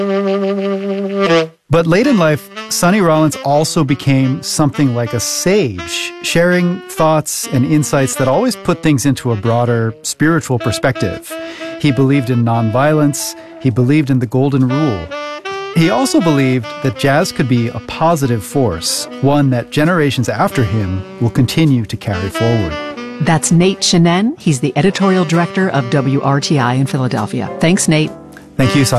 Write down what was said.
But late in life, Sonny Rollins also became something like a sage, sharing thoughts and insights that always put things into a broader spiritual perspective. He believed in nonviolence. He believed in the golden rule. He also believed that jazz could be a positive force, one that generations after him will continue to carry forward. That's Nate Chinen. He's the editorial director of WRTI in Philadelphia. Thanks, Nate. Thank you, Sai.